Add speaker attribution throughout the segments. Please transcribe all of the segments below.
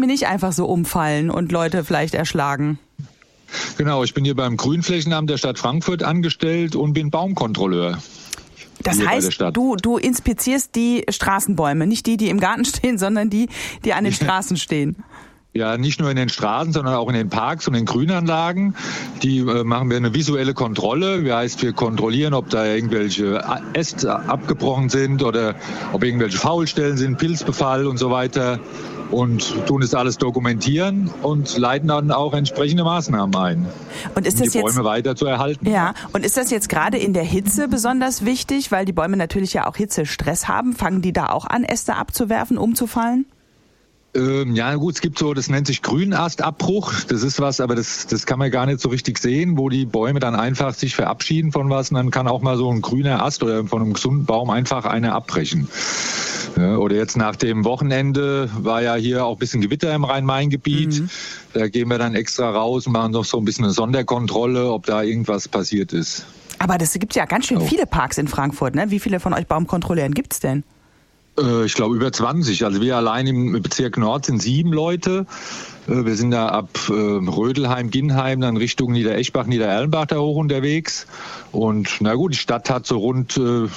Speaker 1: Bäume nicht einfach so umfallen und Leute vielleicht erschlagen.
Speaker 2: Genau, ich bin hier beim Grünflächenamt der Stadt Frankfurt angestellt und bin Baumkontrolleur.
Speaker 1: Das heißt, du inspizierst die Straßenbäume, nicht die im Garten stehen, sondern die an den Straßen stehen.
Speaker 2: Ja, nicht nur in den Straßen, sondern auch in den Parks und den Grünanlagen. Die machen wir eine visuelle Kontrolle. Das heißt, wir kontrollieren, ob da irgendwelche Äste abgebrochen sind oder ob irgendwelche Faulstellen sind, Pilzbefall und so weiter. Und tun das alles dokumentieren und leiten dann auch entsprechende Maßnahmen ein,
Speaker 1: und ist das
Speaker 2: um die Bäume weiter zu erhalten.
Speaker 1: Ja, und ist das jetzt gerade in der Hitze besonders wichtig, weil die Bäume natürlich ja auch Hitzestress haben? Fangen die da auch an, Äste abzuwerfen, umzufallen?
Speaker 2: Ja gut, es gibt so, das nennt sich Grünastabbruch. Das ist was, aber das kann man gar nicht so richtig sehen, wo die Bäume dann einfach sich verabschieden von was und dann kann auch mal so ein grüner Ast oder von einem gesunden Baum einfach einer abbrechen. Ja, oder jetzt nach dem Wochenende war ja hier auch ein bisschen Gewitter im Rhein-Main-Gebiet. Da gehen wir dann extra raus und machen noch so ein bisschen eine Sonderkontrolle, ob da irgendwas passiert ist.
Speaker 1: Aber das gibt ja ganz schön viele Parks in Frankfurt, ne? Wie viele von euch Baumkontrolleuren gibt's denn?
Speaker 2: Ich glaube über 20. Also wir allein im Bezirk Nord sind 7 Leute. Wir sind da ab Rödelheim, Ginnheim, dann Richtung Niedereschbach, Niedererlenbach da hoch unterwegs. Und na gut, die Stadt hat so rund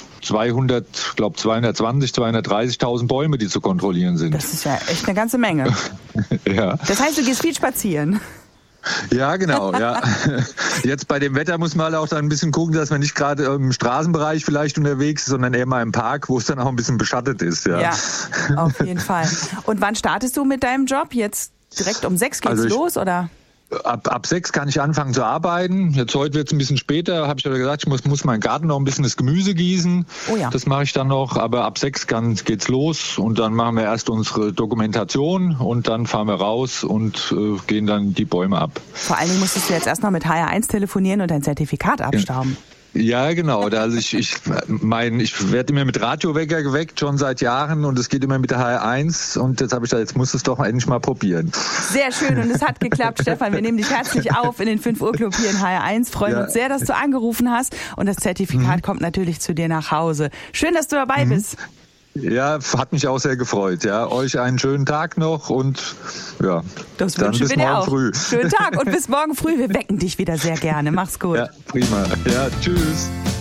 Speaker 2: 230.000 Bäume, die zu kontrollieren sind.
Speaker 1: Das ist ja echt eine ganze Menge.
Speaker 2: Ja.
Speaker 1: Das heißt, du gehst viel spazieren.
Speaker 2: Ja, genau, ja. Jetzt bei dem Wetter muss man halt auch dann ein bisschen gucken, dass man nicht gerade im Straßenbereich vielleicht unterwegs ist, sondern eher mal im Park, wo es dann auch ein bisschen beschattet ist. Ja,
Speaker 1: auf jeden Fall. Und wann startest du mit deinem Job? Jetzt direkt um 6 geht's los, oder?
Speaker 2: Ab 6 kann ich anfangen zu arbeiten. Jetzt heute wird es ein bisschen später, habe ich aber gesagt, ich muss meinen Garten noch ein bisschen das Gemüse gießen.
Speaker 1: Oh ja.
Speaker 2: Das mache ich dann noch, aber ab 6 geht's los und dann machen wir erst unsere Dokumentation und dann fahren wir raus und gehen dann die Bäume ab.
Speaker 1: Vor allen Dingen musstest du jetzt erst noch mit HR1 telefonieren und dein Zertifikat abstauben.
Speaker 2: Ja, genau. Also ich werde immer mit Radiowecker geweckt, schon seit Jahren und es geht immer mit der HR1 und jetzt habe ich jetzt muss es doch endlich mal probieren.
Speaker 1: Sehr schön und es hat geklappt, Stefan. Wir nehmen dich herzlich auf in den 5 Uhr Club hier in HR1. Freuen uns sehr, dass du angerufen hast und das Zertifikat kommt natürlich zu dir nach Hause. Schön, dass du dabei bist.
Speaker 2: Ja, hat mich auch sehr gefreut. Ja, euch einen schönen Tag noch und ja,
Speaker 1: das wünschen wir dir auch. Früh. Schönen Tag und bis morgen früh. Wir wecken dich wieder sehr gerne. Mach's gut.
Speaker 2: Ja, prima. Ja, tschüss.